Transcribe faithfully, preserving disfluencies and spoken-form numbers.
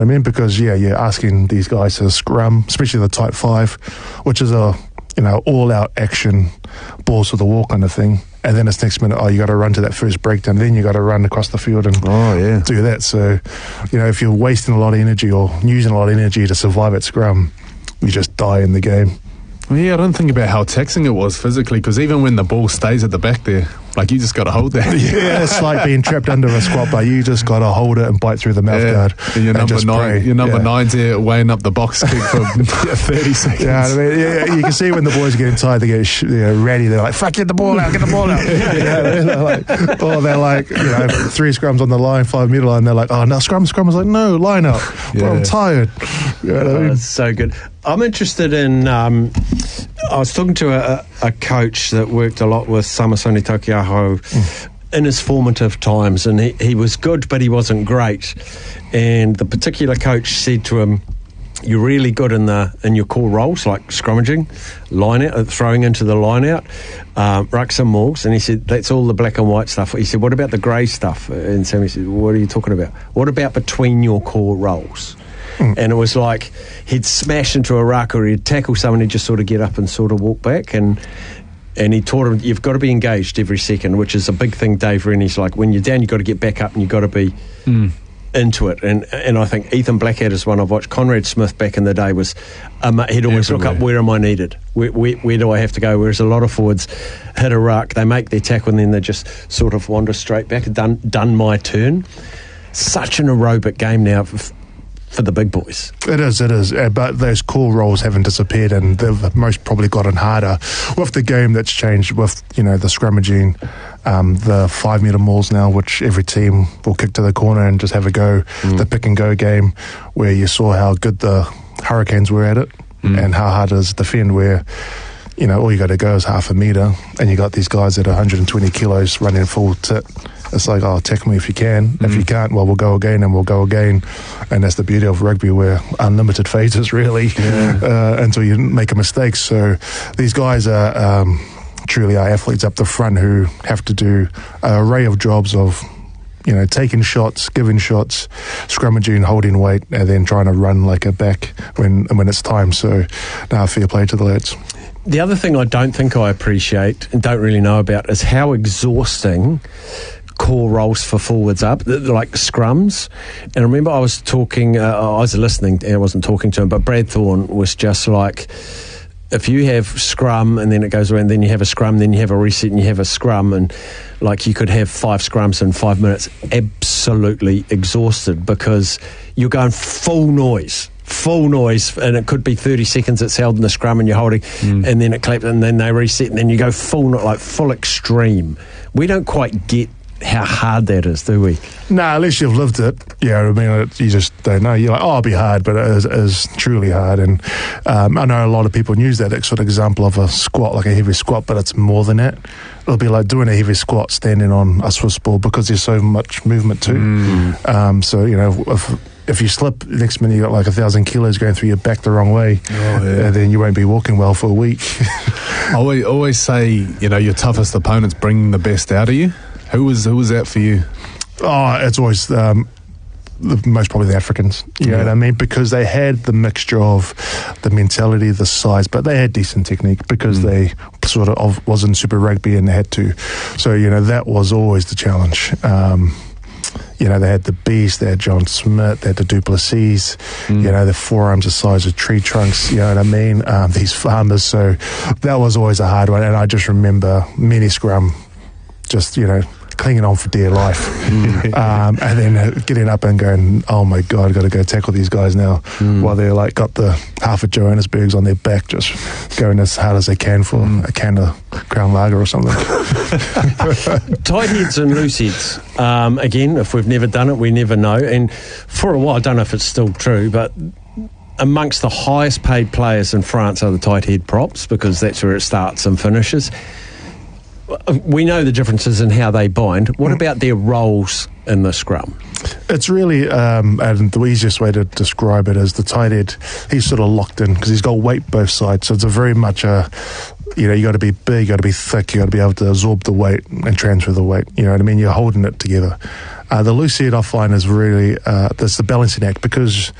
I mean, because, yeah, you're asking these guys to scrum, especially the tight five, which is a, you know, all-out action, balls to the wall kind of thing. And then it's next minute, oh, you got to run to that first breakdown. Then you got to run across the field and oh, yeah. do that. So, you know, if you're wasting a lot of energy or using a lot of energy to survive at scrum, you just die in the game. Well, yeah, I don't think about how taxing it was physically, because even when the ball stays at the back there, like, you just got to hold that. Yeah, it's like being trapped under a squat bar. You just got to hold it and bite through the mouth yeah. guard. And your and number nine, pray. your number yeah. nine's here weighing up the box kick for thirty seconds. Yeah, I mean, yeah, you can see when the boys are getting tired, they get sh- you know, ready. They're like, "Fuck, get the ball out, get the ball out." yeah, yeah, they're like, or they're like, you know, three scrums on the line, five metre line. They're like, "Oh no, scrum, scrum." I was like, "No, line up. Yeah. Well, I'm tired." You know what I mean? Oh, that's so good. I'm interested in. Um, I was talking to a, a coach that worked a lot with Samasoni Taukei'aho mm. in his formative times, and he, he was good, but he wasn't great. And the particular coach said to him, "You're really good in the in your core roles, like scrummaging, line out, throwing into the line out, uh, rucks and mauls." And he said, "That's all the black and white stuff." He said, "What about the grey stuff?" And Sammy said, "What are you talking about? What about between your core roles?" Mm. And it was like he'd smash into a ruck or he'd tackle someone, he'd just sort of get up and sort of walk back. And and he taught him, you've got to be engaged every second, which is a big thing, Dave Rennie's like, when you're down, you've got to get back up and you've got to be mm. into it. And and I think Ethan Blackadder's one I've watched. Conrad Smith back in the day was, um, he'd always Everywhere. look up, where am I needed? Where, where, where do I have to go? Whereas a lot of forwards hit a ruck, they make their tackle and then they just sort of wander straight back, done, done my turn. Such an aerobic game now for, for the big boys. It is, it is. Uh, but those core roles haven't disappeared, and they've most probably gotten harder with the game that's changed with, you know, the scrummaging, um, the five metre mauls now, which every team will kick to the corner and just have a go. Mm. The pick and go game, where you saw how good the Hurricanes were at it mm. and how hard it is to defend, where, you know, all you got to go is half a metre and you got these guys at one hundred twenty kilos running full tit. It's like, oh, tackle me if you can. Mm. If you can't, well, we'll go again and we'll go again. And that's the beauty of rugby, where unlimited phases, really, yeah. uh, until you make a mistake. So these guys are um, truly are athletes up the front who have to do an array of jobs of, you know, taking shots, giving shots, scrummaging, holding weight, and then trying to run like a back when when it's time. So, now fair play to the lads. The other thing I don't think I appreciate and don't really know about is how exhausting core roles for forwards up, like scrums. And I remember I was talking, uh, I was listening, and I wasn't talking to him, but Brad Thorne was just like, if you have scrum and then it goes around, then you have a scrum, then you have a reset and you have a scrum, and like you could have five scrums in five minutes, absolutely exhausted, because you're going full noise. Full noise, and it could be thirty seconds it's held in the scrum and you're holding, mm. and then it claps and then they reset and then you go full, like full extreme. We don't quite get how hard that is, do we? No, nah, unless you've lived it. Yeah, I mean, it, you just don't know. You're like, oh, it'll be hard, but it is, it is truly hard. And um, I know a lot of people use that sort of example of a squat, like a heavy squat, but it's more than that. It'll be like doing a heavy squat standing on a Swiss ball, because there's so much movement too. Mm. Um, so, you know, if if you slip, next minute you got like a thousand kilos going through your back the wrong way, oh, yeah. and then you won't be walking well for a week. I always, always say, you know, your toughest opponents bring the best out of you. Who was who was that for you? Oh, it's always um, the, most probably the Africans. You yeah. know what I mean? Because they had the mixture of the mentality, the size, but they had decent technique because mm. they sort of was in Super Rugby and they had to. So, you know, that was always the challenge. Um, you know, they had the Beast, they had John Smith, they had the Duplessis, mm. you know, the forearms the size of tree trunks, you know what I mean? Um, these farmers. So that was always a hard one. And I just remember mini scrum, just, you know, clinging on for dear life, mm. um, and then uh, getting up and going, oh my God, I've got to go tackle these guys now, mm. while they're like got the half of Johannesburgs on their back, just going as hard as they can for mm. a can of Crown Lager or something. Tight heads and loose heads. Um, again, if we've never done it, we never know. And for a while, I don't know if it's still true, but amongst the highest paid players in France are the tight head props, because that's where it starts and finishes. We know the differences in how they bind. What about their roles in the scrum? It's really, um, and the easiest way to describe it is the tight head, he's sort of locked in because he's got weight both sides. So it's a very much a, you know, you got to be big, you got to be thick, you got to be able to absorb the weight and transfer the weight. You know what I mean? You're holding it together. Uh, the loose head I find is really uh, there's the balancing act because